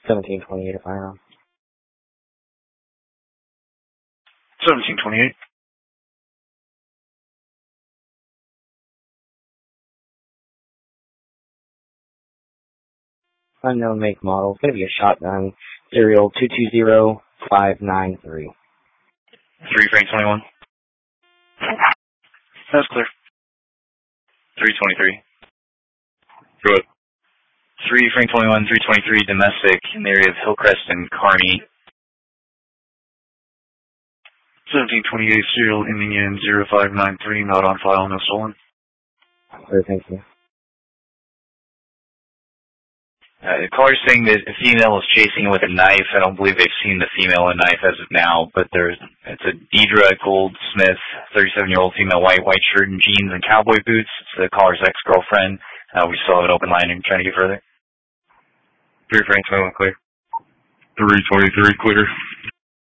1728 a firearm. 1728. Unknown make model. It's going to be a shotgun. Serial 220593. 3 Frank 21. That's clear. 323. Go ahead. 3 Frank 21, 323 domestic in the area of Hillcrest and Kearney. 1728 serial ending in 0593, not on file, no stolen. Clear, thank you. The caller's saying that a female is chasing with a knife. I don't believe they've seen the female with a knife as of now, but it's a Deidre Goldsmith, 37-year-old female, white shirt and jeans and cowboy boots. It's the caller's ex-girlfriend. We still have an open line and trying to get further. 3 Frank 21 clear. 323 clear.